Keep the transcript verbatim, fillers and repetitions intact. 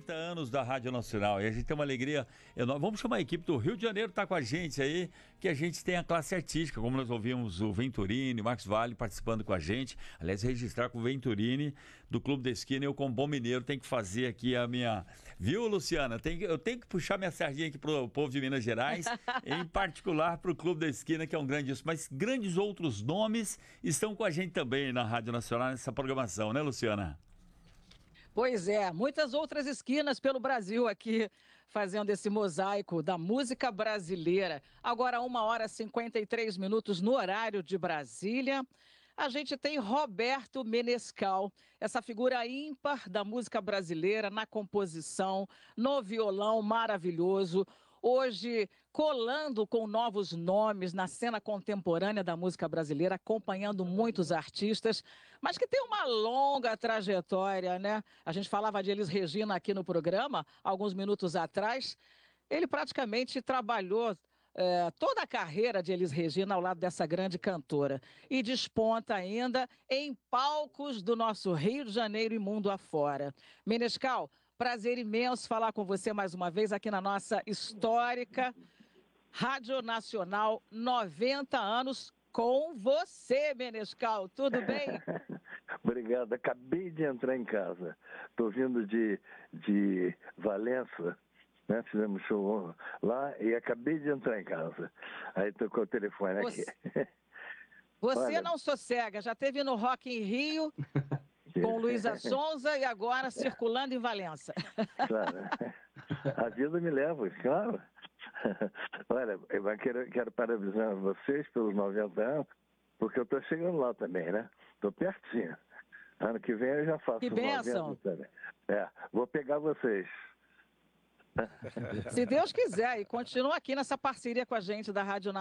noventa anos da Rádio Nacional e a gente tem uma alegria enorme. Vamos chamar a equipe do Rio de Janeiro, tá com a gente aí, que a gente tem a classe artística, como nós ouvimos o Venturini, o Marcos Valle participando com a gente. Aliás, registrar com o Venturini do Clube da Esquina, eu como bom mineiro tenho que fazer aqui a minha... Viu, Luciana? Tem que... Eu tenho que puxar minha sardinha aqui pro povo de Minas Gerais, em particular pro Clube da Esquina, que é um grande... Mas grandes outros nomes estão com a gente também na Rádio Nacional, nessa programação, né, Luciana? Pois é, muitas outras esquinas pelo Brasil aqui, fazendo esse mosaico da música brasileira. Agora, uma hora e cinquenta e três minutos no horário de Brasília. A gente tem Roberto Menescal, essa figura ímpar da música brasileira, na composição, no violão maravilhoso. Hoje, colando com novos nomes na cena contemporânea da música brasileira, acompanhando muitos artistas, mas que tem uma longa trajetória, né? A gente falava de Elis Regina aqui no programa, alguns minutos atrás. Ele praticamente trabalhou é, toda a carreira de Elis Regina ao lado dessa grande cantora. E desponta ainda em palcos do nosso Rio de Janeiro e mundo afora. Menescal, prazer imenso falar com você mais uma vez aqui na nossa histórica Rádio Nacional, noventa anos com você, Menescal. Tudo bem? Obrigado. Acabei de entrar em casa. Estou vindo de, de Valença, né? Fizemos show lá e acabei de entrar em casa. Aí tocou o telefone você, aqui. Você Olha, não sossega. Já esteve no Rock in Rio... com Luísa Sonza e agora circulando em Valença. Claro. A vida me leva, claro. Olha, eu quero, quero parabenizar vocês pelos noventa anos, porque eu estou chegando lá também, né? Estou pertinho. Ano que vem eu já faço que bênção. também. É, vou pegar vocês. Se Deus quiser, e continua aqui nessa parceria com a gente da Rádio Nacional.